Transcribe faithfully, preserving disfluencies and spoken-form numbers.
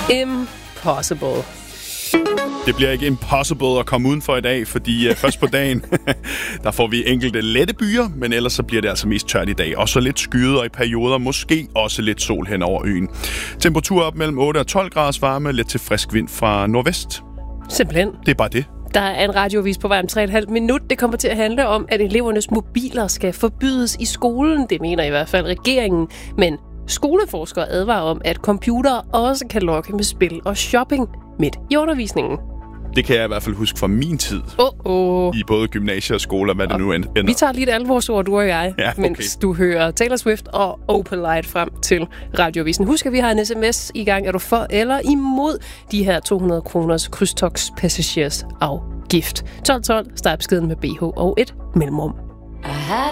Impossible. Det bliver ikke impossible at komme udenfor i dag, fordi uh, først på dagen, der får vi enkelte lette byer, men ellers så bliver det altså mest tørt i dag. Og så lidt skyet og i perioder måske også lidt sol hen over øen. Temperatur op mellem otte og tolv graders varme, lidt til frisk vind fra nordvest. Simpelthen. Det er bare det. Der er en radioavis på vej om tre komma fem minut. Det kommer til at handle om, at elevernes mobiler skal forbydes i skolen. Det mener i hvert fald regeringen. Men skoleforskere advarer om, at computere også kan lokke med spil og shopping midt i undervisningen. Det kan jeg i hvert fald huske fra min tid. Oh, oh. I både gymnasier og skoler, hvad det nu ender. Vi tager lige et alvorsord, du og jeg, ja, okay. mens du hører Taylor Swift og Opalite frem til radioavisen. Husk, at vi har en sms i gang. Er du for eller imod de her to hundrede kroners krydstogs passagers afgift? tolv tolv, start beskeden med B H og et mellemrum.